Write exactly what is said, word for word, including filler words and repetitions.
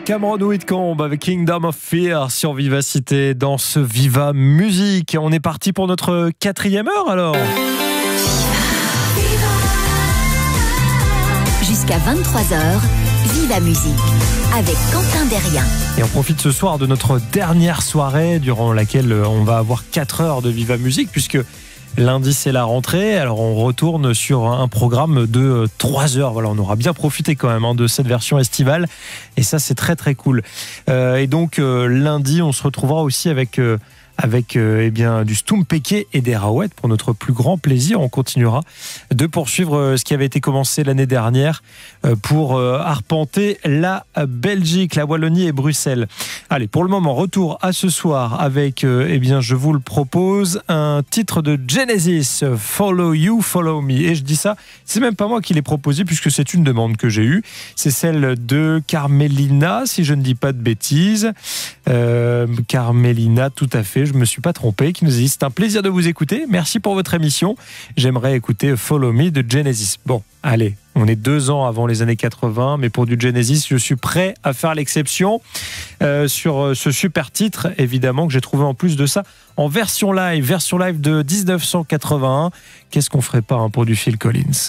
Cameron Whitcomb avec Kingdom of Fear sur Vivacité dans ce Viva Musique. On est parti pour notre quatrième heure alors. Jusqu'à vingt-trois heures, Viva Musique avec Quentin Derrien. Et on profite ce soir de notre dernière soirée durant laquelle on va avoir quatre heures de Viva Musique puisque lundi c'est la rentrée, alors on retourne sur un programme de trois heures. Voilà, on aura bien profité quand même hein, de cette version estivale et ça c'est très très cool. Euh, et donc euh, lundi on se retrouvera aussi avec euh, avec euh, eh bien du Stumpeke et des Rauwet pour notre plus grand plaisir. On continuera de poursuivre euh, ce qui avait été commencé l'année dernière euh, pour euh, arpenter la Belgique, la Wallonie et Bruxelles. Allez, pour le moment, retour à ce soir avec, euh, eh bien, je vous le propose, un titre de Genesis, Follow You, Follow Me. Et je dis ça, c'est même pas moi qui l'ai proposé puisque c'est une demande que j'ai eue. C'est celle de Carmelina, si je ne dis pas de bêtises. Euh, Carmelina, tout à fait. Je me suis pas trompé, qui nous dit c'est un plaisir de vous écouter, merci pour votre émission, j'aimerais écouter Follow Me de Genesis. Bon, allez, on est deux ans avant les années quatre-vingts, mais pour du Genesis, je suis prêt à faire l'exception euh, sur ce super titre, évidemment, que j'ai trouvé en plus de ça en version live, version live de dix-neuf cent quatre-vingt-un. Qu'est-ce qu'on ferait pas hein, pour du Phil Collins ?